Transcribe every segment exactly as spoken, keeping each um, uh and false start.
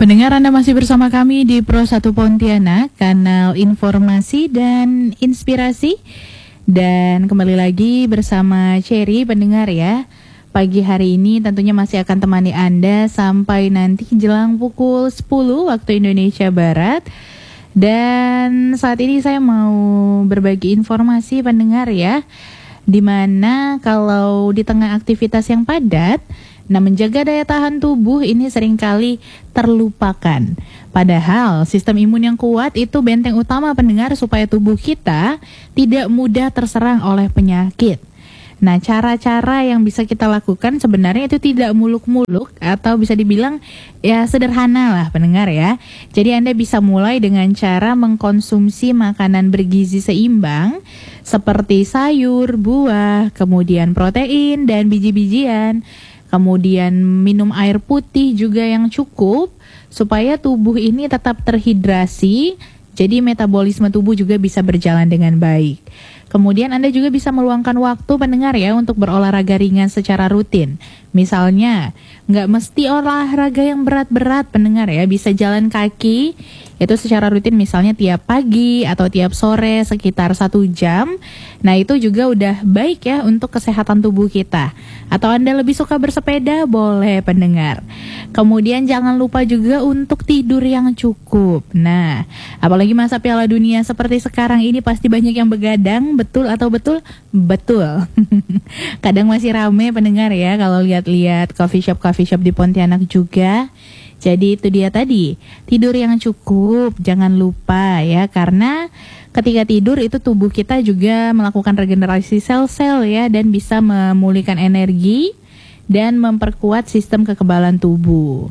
Pendengar, Anda masih bersama kami di Pro satu Pontianak, kanal informasi dan inspirasi. Dan kembali lagi bersama Cherry, pendengar ya. Pagi hari ini tentunya masih akan temani Anda sampai nanti jelang pukul sepuluh waktu Indonesia Barat. Dan saat ini saya mau berbagi informasi pendengar ya, dimana kalau di tengah aktivitas yang padat, nah, menjaga daya tahan tubuh ini seringkali terlupakan. Padahal sistem imun yang kuat itu benteng utama pendengar supaya tubuh kita tidak mudah terserang oleh penyakit. Nah, cara-cara yang bisa kita lakukan sebenarnya itu tidak muluk-muluk atau bisa dibilang ya sederhana lah pendengar ya. Jadi Anda bisa mulai dengan cara mengkonsumsi makanan bergizi seimbang seperti sayur, buah, kemudian protein dan biji-bijian. Kemudian minum air putih juga yang cukup supaya tubuh ini tetap terhidrasi, jadi metabolisme tubuh juga bisa berjalan dengan baik. Kemudian Anda juga bisa meluangkan waktu pendengar ya untuk berolahraga ringan secara rutin. Misalnya, nggak mesti olahraga yang berat-berat pendengar ya, bisa jalan kaki itu secara rutin misalnya tiap pagi atau tiap sore sekitar satu jam. Nah, itu juga udah baik ya untuk kesehatan tubuh kita. Atau Anda lebih suka bersepeda, boleh pendengar. Kemudian jangan lupa juga untuk tidur yang cukup. Nah, apalagi masa Piala Dunia seperti sekarang ini pasti banyak yang begadang, betul atau betul? Betul. Kadang masih rame pendengar ya kalau lihat-lihat coffee shop-coffee shop di Pontianak juga. Jadi itu dia tadi, tidur yang cukup, jangan lupa ya, karena ketika tidur itu tubuh kita juga melakukan regenerasi sel-sel ya, dan bisa memulihkan energi dan memperkuat sistem kekebalan tubuh.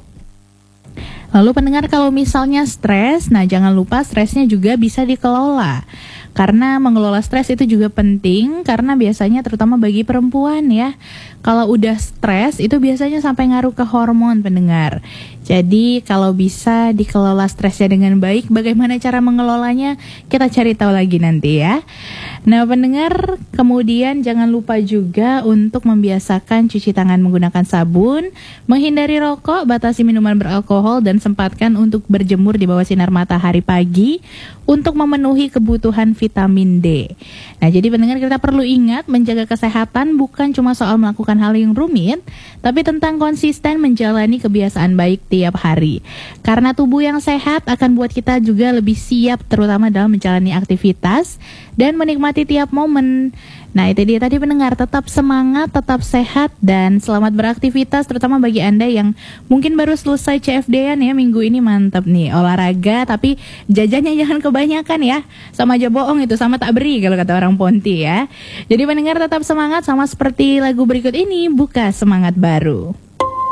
Lalu pendengar, kalau misalnya stres, nah jangan lupa stresnya juga bisa dikelola. Karena mengelola stres itu juga penting, karena biasanya terutama bagi perempuan ya, kalau udah stres itu biasanya sampai ngaruh ke hormon pendengar. Jadi kalau bisa dikelola stresnya dengan baik, bagaimana cara mengelolanya kita cari tahu lagi nanti ya. Nah pendengar, kemudian jangan lupa juga untuk membiasakan cuci tangan menggunakan sabun, menghindari rokok, batasi minuman beralkohol, dan sempatkan untuk berjemur di bawah sinar matahari pagi untuk memenuhi kebutuhan vitamin D. Nah, jadi pendengar, kita perlu ingat menjaga kesehatan bukan cuma soal melakukan hal yang rumit, tapi tentang konsisten menjalani kebiasaan baik tiap hari. Karena tubuh yang sehat akan buat kita juga lebih siap terutama dalam menjalani aktivitas dan menikmati tiap momen. Nah, itu dia tadi pendengar, tetap semangat, tetap sehat, dan selamat beraktivitas, terutama bagi Anda yang mungkin baru selesai C F D-an ya minggu ini. Mantap nih, olahraga tapi jajannya jangan kebanyakan ya, sama aja bohong itu, sama tak beri kalau kata orang Ponti ya. Jadi pendengar tetap semangat, sama seperti lagu berikut ini, buka semangat baru.